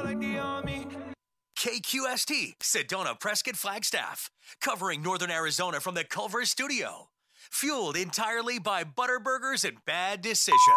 like the army. KQST, Sedona Prescott Flagstaff, covering Northern Arizona from the Culver Studio. Fueled entirely by Butterburgers and Bad Decisions.